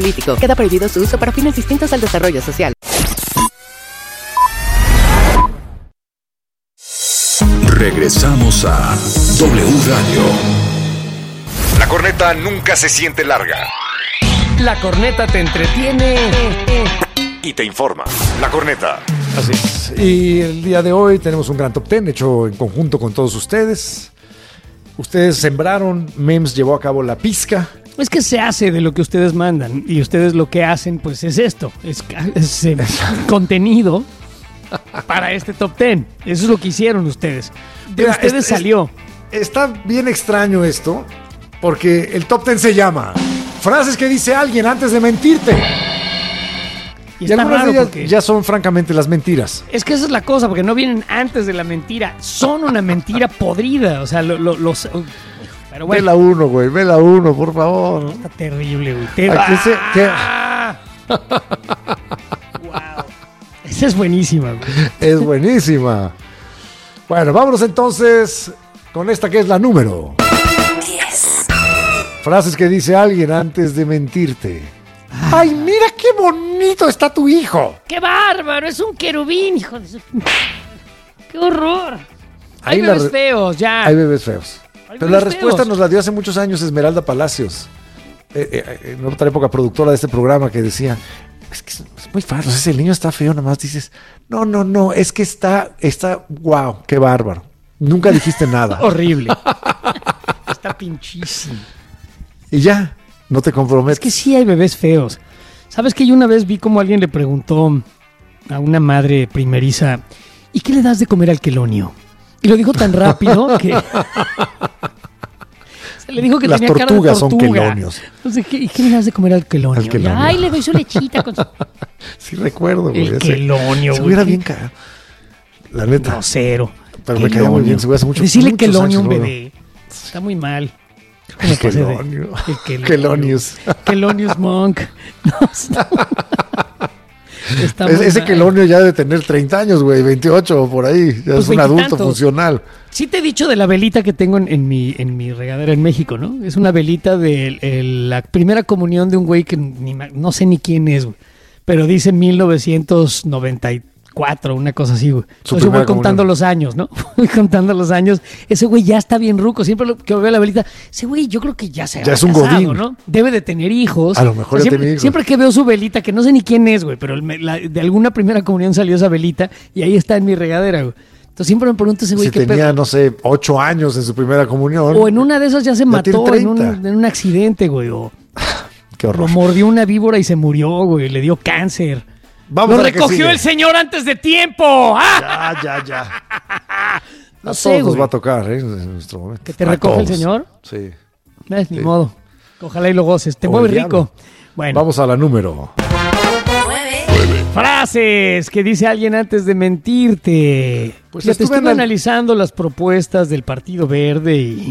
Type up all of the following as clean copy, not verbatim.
político. Queda prohibido su uso para fines distintos al desarrollo social. Regresamos a W Radio. La corneta nunca se siente larga. La corneta te entretiene Y te informa. La corneta. Así es. Y el día de hoy tenemos un gran top 10 hecho en conjunto con todos ustedes. Ustedes sembraron, MEMS llevó a cabo la pizca. Es que se hace de lo que ustedes mandan y ustedes lo que hacen pues es esto, es contenido para este top 10. Eso es lo que hicieron ustedes. De Mira, ustedes salió. Está bien extraño esto, porque el top 10 se llama Frases que dice alguien antes de mentirte. Y Y está algunas raro de ellas porque ya son francamente las mentiras. es que esa es la cosa, porque no vienen antes de la mentira, son una mentira podrida, o sea, los pero bueno, Vela uno, güey, vela uno, por favor. está terrible, güey. Aquí Wow. Esa es buenísima, güey. Es buenísima. Bueno, vámonos entonces con esta que es la número 10. Frases que dice alguien antes de mentirte. ¡Ay, mira qué bonito está tu hijo! ¡Qué bárbaro! Es un querubín, hijo de su... ¡Qué horror! Hay Ahí la bebés re- feos, ya. Hay bebés feos. Hay Pero la bebés respuesta feos. nos la dio hace muchos años Esmeralda Palacios. En otra época productora de este programa que decía, es que es muy fácil, si el niño está feo, nada más dices, no, es que está, wow, qué bárbaro. Nunca dijiste nada. Horrible. Está pinchísimo. Y ya, no te comprometes. Es que sí hay bebés feos. ¿Sabes que yo una vez vi como alguien le preguntó a una madre primeriza, ¿y qué le das de comer al quelonio? Y lo dijo tan rápido que... Se le dijo que Las tenía cara de tortugas son tortuga. quelonios. Entonces, ¿y qué le das de comer al quelonio? Al quelonio. Ay, le doy su lechita con su... Sí recuerdo, güey. El quelonio, Se güey. hubiera bien cagado. La neta. Grosero. Pero me caía muy bien, se hubiera hace mucho Decirle muchos quelonio a un años, ¿no? bebé. Está muy mal. El Pasé de- quelonio. el Quelonius. Quelonius Monk. No, está muy Ese mal. quelonio ya debe tener 30 años, güey, 28 o por ahí. Ya Pues es un adulto veintitantos. funcional. Sí te he dicho de la velita que tengo en mi regadera en México, ¿no? Es una velita de la primera comunión de un güey que no sé ni quién es, güey. Pero dice 1994, una cosa así, güey. Entonces yo voy primera contando comunión. los años, ¿no? Voy contando los años. Ese güey ya está bien ruco. Siempre que veo la velita, ese güey yo creo que ya se Ya habrá es un casado, godín. ¿no? Debe de tener hijos. A lo mejor ya siempre, tiene hijos. Siempre que veo su velita, que no sé ni quién es, güey, pero de alguna primera comunión salió esa velita y ahí está en mi regadera, güey. Entonces siempre me pregunto ese güey Si qué tenía, pedo. no sé, 8 años en su primera comunión. O en una de esas ya se mató tiene en 30. un accidente, güey. O Qué lo horror. mordió una víbora y se murió, güey. Le dio cáncer. Vamos ¡Lo a la que recogió sigue. el señor antes de tiempo! ¡Ah! Ya. No A sé, todos nos güey. va a tocar, en nuestro momento. ¿Que te A recoge el todos. señor? Sí. Ni Sí. modo. Ojalá y lo goces. Te O mueve el diablo. rico. Bueno, Vamos a la número. 9. frases que dice alguien antes de mentirte. Pues Fíjate, estuve estuve anal- analizando las propuestas del Partido Verde y...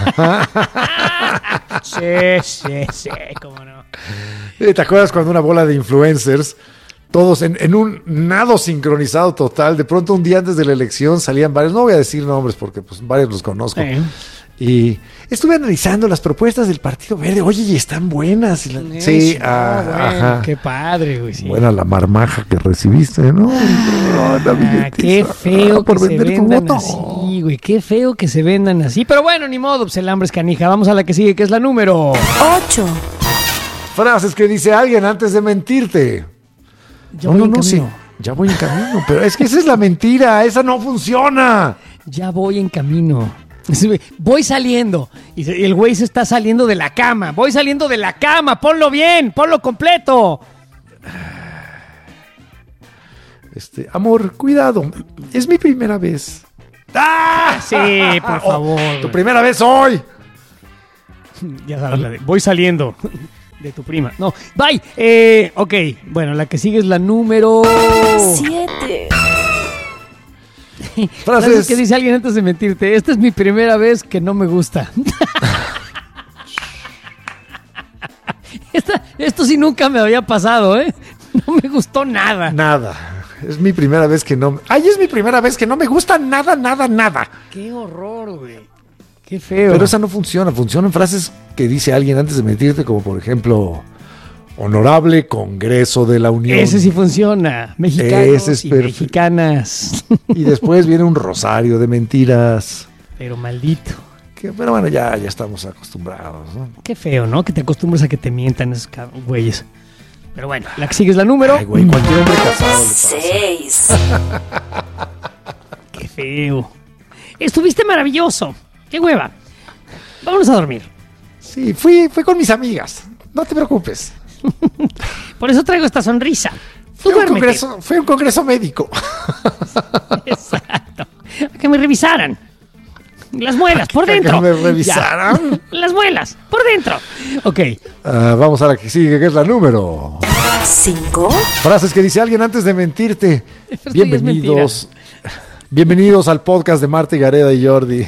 sí, cómo no. ¿Te acuerdas cuando una bola de influencers, todos en un nado sincronizado total, de pronto un día antes de la elección salían varios, no voy a decir nombres porque pues varios los conozco, y estuve analizando las propuestas del Partido Verde, oye, y están buenas. Y sí, Eso, bueno, ajá. qué padre, güey. Sí. Buena la marmaja que recibiste, ¿no? La billetiza. Qué feo por que se vender tu vendan voto. así, güey. Qué feo que se vendan así. Pero bueno, ni modo, pues el hambre es canija. Vamos a la que sigue, que es la número. 8. Frases que dice alguien antes de mentirte. Ya voy en camino. Sí, ya voy en camino, pero es que esa es la mentira, esa no funciona. Ya voy en camino. Voy saliendo. Y el güey se está saliendo de la cama. Voy saliendo de la cama. Ponlo bien, ponlo completo. Amor, cuidado, es mi primera vez. ¡Ah! Sí, por favor. Tu güey. primera vez hoy. Ya sabes la de voy saliendo de tu prima. No, bye. Ok, bueno, la que sigue es la número 7. Frases que dice alguien antes de mentirte. Esta es mi primera vez que no me gusta. Esto sí nunca me había pasado, ¿eh? No me gustó nada. Nada. Es mi primera vez que no. ¡Ay, es mi primera vez que no me gusta nada, nada, nada! Qué horror, güey. Qué feo. Pero esa no funciona. Funcionan frases que dice alguien antes de mentirte, como por ejemplo, Honorable Congreso de la Unión. Ese sí funciona. Mexicanos Ese es y perfecto. mexicanas. Y después viene un rosario de mentiras. Pero maldito. Pero bueno, ya estamos acostumbrados, ¿no? Qué feo, ¿no? Que te acostumbres a que te mientan esos güeyes. Pero bueno, la que sigue es la número. Ay, güey, cualquier hombre casado le pasa. 6. Qué feo. Estuviste maravilloso. Qué hueva. Vámonos a dormir. Sí, fui con mis amigas. No te preocupes. Por eso traigo esta sonrisa. Tú duérmete. Fue un congreso médico. Exacto. A que me revisaran. Las muelas, por ¿A que dentro. me revisaran? Ya. Las muelas, por dentro. Ok. Vamos a la que sigue, que es la número. 5. Frases que dice alguien antes de mentirte. Esto ya es Bienvenidos. Bienvenidos al podcast de Marta y Gareda y Jordi.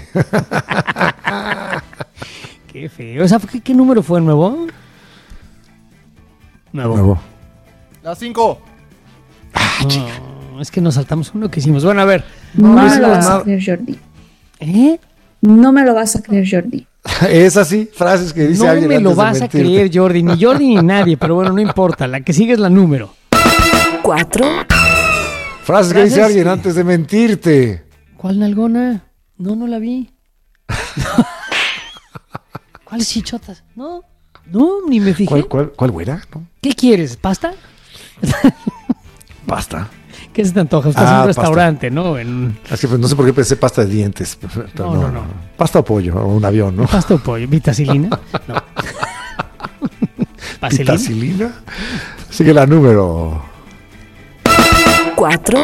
Qué feo. ¿Qué número fue nuevo? Nuevo. La 5. No, es que nos saltamos uno que hicimos. Bueno, a ver. No me hicimos lo vas nada. a creer, Jordi. ¿Eh? No me lo vas a creer, Jordi. Es así, frases que dice No alguien me lo antes de vas a mentirte. creer, Jordi. Ni Jordi ni nadie. Pero bueno, no importa. La que sigue es la número. 4. Frases que dice Frases alguien que- antes de mentirte. ¿Cuál nalgona? No la vi. ¿Cuáles chichotas? No, ni me fijé. ¿Cuál güera? ¿No? ¿Qué quieres? ¿Pasta? Pasta. ¿Qué se te antoja? Estás en un Pasta. restaurante, ¿no? En Es que pues, no sé por qué pensé pasta de dientes. Pero No. Pasta o pollo, o un avión, ¿no? pasta o pollo. ¿Vitacilina? No. ¿Vaselina? Vitacilina. Sigue la número 4.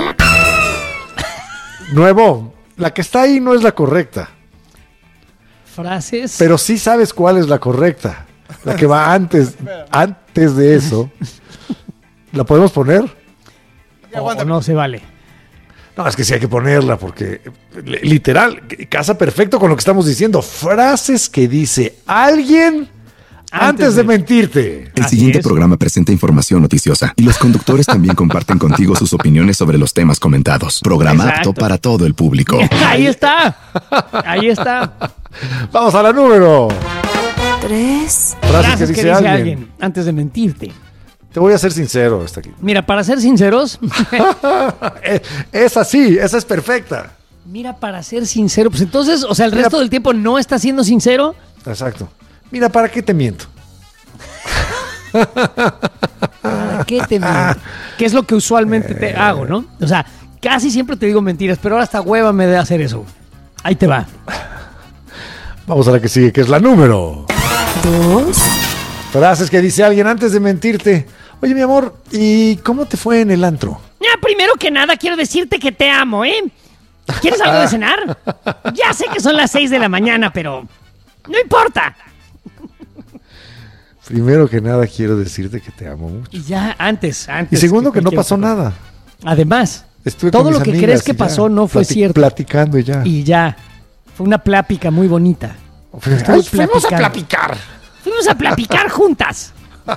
nuevo. La que está ahí no es la correcta, Frases. pero sí sabes cuál es la correcta. La que va antes de eso. ¿La podemos poner? o no se vale. No, es que sí hay que ponerla porque literal casa perfecto con lo que estamos diciendo. Frases que dice alguien antes de mentirte. El Así siguiente es. programa presenta información noticiosa y los conductores también comparten contigo sus opiniones sobre los temas comentados. Programa Exacto. apto para todo el público. Ahí está. Ahí está. Vamos a la número. 3. Frases que dice alguien. antes de mentirte. Te voy a ser sincero esta aquí. Mira, para ser sinceros, Esa sí, esa es perfecta. pues entonces, o sea, el Mira. resto del tiempo no estás siendo sincero. Exacto. Mira, ¿para qué te miento? ¿Para qué te miento? Que es lo que usualmente te hago, ¿no? O sea, casi siempre te digo mentiras, pero ahora hasta hueva me de hacer eso. Ahí te va. Vamos a la que sigue, que es la número. 2. Frases que dice alguien antes de mentirte. Oye, mi amor, ¿y cómo te fue en el antro? Ya, primero que nada, quiero decirte que te amo, ¿eh? ¿Quieres algo de cenar? Ya sé que son las 6 de la mañana, pero no importa. Primero que nada, quiero decirte que te amo mucho. Y ya, antes. Y segundo, que no cualquier pasó otra cosa. nada. Además, Estuve con todo mis lo que amigas crees que y ya, pasó no fue cierto. Platicando y ya. Y ya. Fue una plática muy bonita. Ay, fuimos a platicando. platicar. Fuimos a platicar juntas.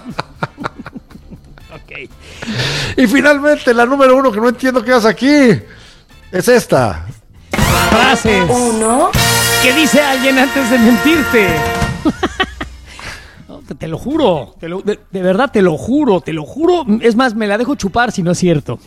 Ok. Y finalmente, la número 1 que no entiendo qué haces aquí. Es esta. Frases 1. que dice alguien antes de mentirte. No, te lo juro. De verdad, te lo juro. Es más, me la dejo chupar si no es cierto.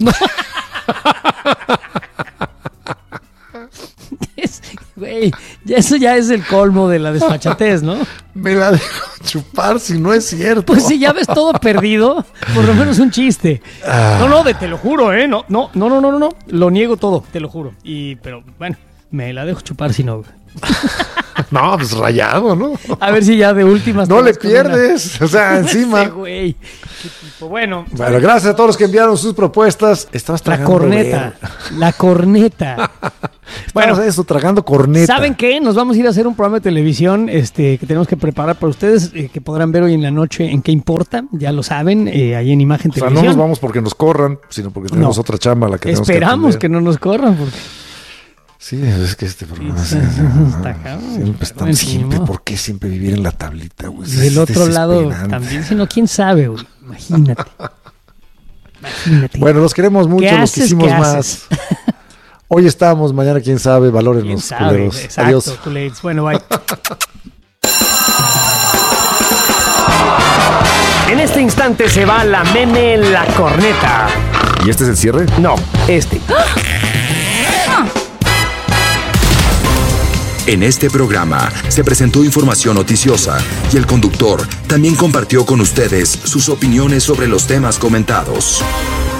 Güey, eso ya es el colmo de la desfachatez, ¿no? Me la dejo chupar si no es cierto. Pues si ya ves todo perdido, por lo menos un chiste. No, te lo juro, ¿eh? No. Lo niego todo, te lo juro. Pero bueno, me la dejo chupar si no. No, pues rayado, ¿no? A ver si ya de últimas. No te le vas con una. pierdes. O sea, encima. Ese güey. Qué tipo. Bueno, Bueno, gracias a todos los que enviaron sus propuestas. Estabas la tragando corneta. ver. La corneta. Bueno, Bueno, eso, tragando corneta. ¿saben qué? Nos vamos a ir a hacer un programa de televisión que tenemos que preparar para ustedes, que podrán ver hoy en la noche en qué importa. Ya lo saben, ahí en Imagen O sea, Televisión. no nos vamos porque nos corran, sino porque tenemos No. otra chamba a la que tenemos Esperamos que que atender. no nos corran, porque Sí, es que este programa Sí, sí, está cabrón. siempre Pero estamos bueno, siempre. no. ¿Por qué siempre vivir en la tablita, güey? y del Es otro lado desesperante. también, si no, quién sabe, güey. Imagínate. Bueno, los queremos mucho, ¿Qué los haces? quisimos ¿Qué más. haces? Hoy estamos, mañana quién sabe, quién valórenos, sabe. culeros. Exacto, Adiós. culeros. Bueno, bye. En este instante se va la Meme La Corneta. ¿Y este es el cierre? No, este. En este programa se presentó información noticiosa y el conductor también compartió con ustedes sus opiniones sobre los temas comentados.